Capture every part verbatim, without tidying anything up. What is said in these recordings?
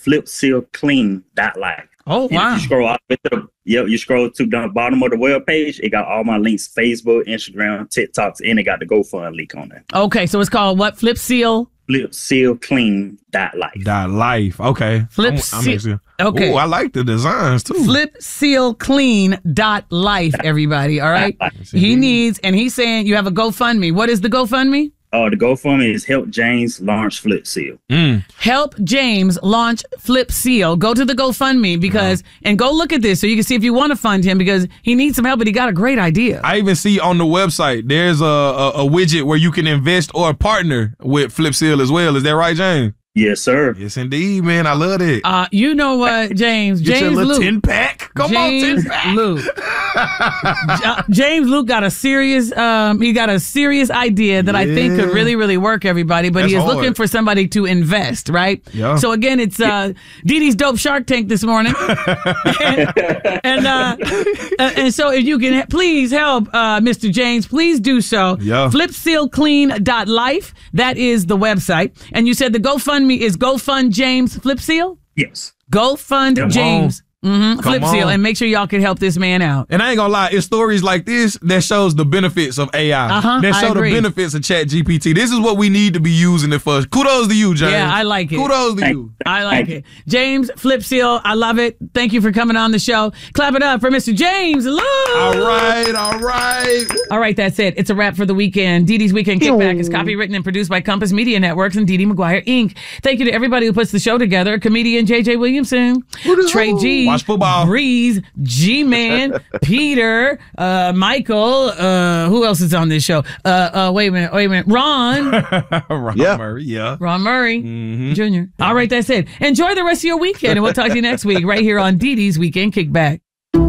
flip seal clean dot life. Oh, and wow. If you scroll all the way to the, yep, you scroll to the bottom of the web page, it got all my links, Facebook, Instagram, TikToks, and it got the GoFund link on there. Okay, so it's called what? Flip Seal? Flip seal clean dot life. Dot life. Okay. Flip I'm, I'm seal. actually- Okay. Ooh, I like the designs too. Flip Seal Clean dot life, everybody. All right. He needs, and he's saying you have a GoFundMe. What is the GoFundMe? Oh, the GoFundMe is Help James Launch Flip Seal. Mm. Help James launch Flip Seal. Go to the GoFundMe because, and go look at this so you can see if you want to fund him because he needs some help, but he got a great idea. I even see on the website there's a, a, a widget where you can invest or partner with Flip Seal as well. Is that right, James? Yes, sir. Yes, indeed, man. I love it. Uh, you know what, James? Get James your little Luke. ten pack. Come James on, ten pack. Luke. J- James Luke got a serious, um, he got a serious idea that I think could Yeah. really, really work, everybody. But That's he is hard. looking for somebody to invest, right? Yeah. So again, it's uh, Dee Dee's Dope Shark Tank this morning, and and, uh, and so if you can please help uh, Mister James, please do so. Yeah. flip seal clean dot life. That is the website, and you said the GoFundMe is GoFund James Flip Seal. Yes. GoFund Come James. Mm-hmm. Come Flip Seal, on. and make sure y'all can help this man out. And I ain't gonna lie, it's stories like this that shows the benefits of A I. Uh-huh, that I show the agree. benefits of Chat G P T. This is what we need to be using it for. Kudos to you, James. Yeah, I like it. Kudos to you. I like it. James Flip Seal, I love it. Thank you for coming on the show. Clap it up for Mister James Luke. All right, all right. All right, that's it. It's a wrap for the weekend. Dee Dee's Weekend Kickback is copywritten and produced by Compass Media Networks and Dee Dee McGuire, Incorporated. Thank you to everybody who puts the show together. Comedian J J Williamson, Trey G, Watch football. Breeze, G-Man, Peter, uh, Michael, uh, who else is on this show? Uh, uh, wait a minute, wait a minute. Ron, Ron Yeah. Murray, yeah. Ron Murray, Junior All right, that's it. Enjoy the rest of your weekend, and we'll talk to you next week right here on Dee Dee's Weekend Kickback.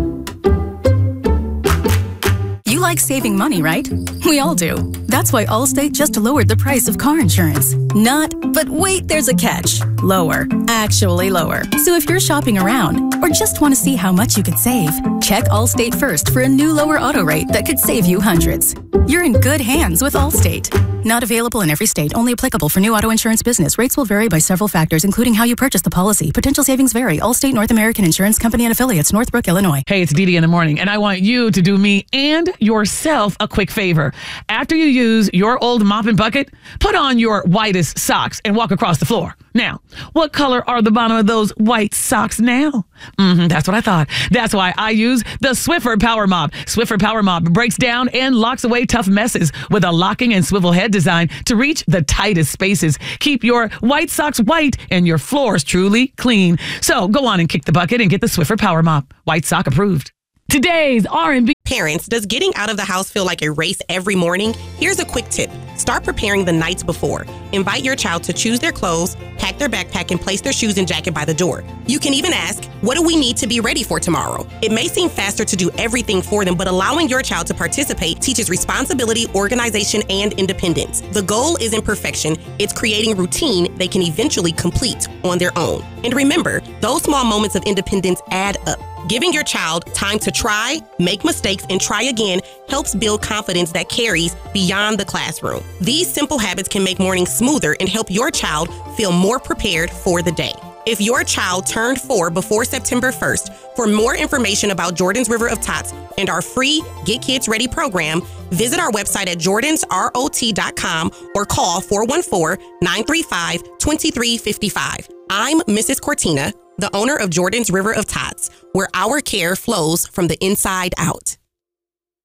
You like saving money, right? We all do. That's why Allstate just lowered the price of car insurance. Not, but wait, there's a catch. Lower. Actually lower. So if you're shopping around or just want to see how much you could save, check Allstate first for a new lower auto rate that could save you hundreds. You're in good hands with Allstate. Not available in every state. Only applicable for new auto insurance business. Rates will vary by several factors, including how you purchase the policy. Potential savings vary. Allstate North American Insurance Company and affiliates, Northbrook, Illinois. Hey, it's Dee Dee in the morning, and I want you to do me and yourself a quick favor. After you use your old mop and bucket, put on your whitest socks and walk across the floor. Now, what color are the bottom of those white socks now? Mm-hmm, that's what I thought. That's why I use the Swiffer Power Mop. Swiffer Power Mop breaks down and locks away tough messes with a locking and swivel head design to reach the tightest spaces. Keep your white socks white and your floors truly clean. So go on and kick the bucket and get the Swiffer Power Mop. White sock approved. Today's R and B. Parents, does getting out of the house feel like a race every morning? Here's a quick tip. Start preparing the nights before. Invite your child to choose their clothes, pack their backpack, and place their shoes and jacket by the door. You can even ask, what do we need to be ready for tomorrow? It may seem faster to do everything for them, but allowing your child to participate teaches responsibility, organization, and independence. The goal isn't perfection, it's creating routine they can eventually complete on their own. And remember, those small moments of independence add up. Giving your child time to try, make mistakes, and try again helps build confidence that carries beyond the classroom. These simple habits can make mornings smoother and help your child feel more prepared for the day. If your child turned four before September first, for more information about Jordan's River of Tots and our free Get Kids Ready program, visit our website at jordans rot dot com or call four one four, nine three five, two three five five. I'm Missus Cortina, the owner of Jordan's River of Tots, where our care flows from the inside out.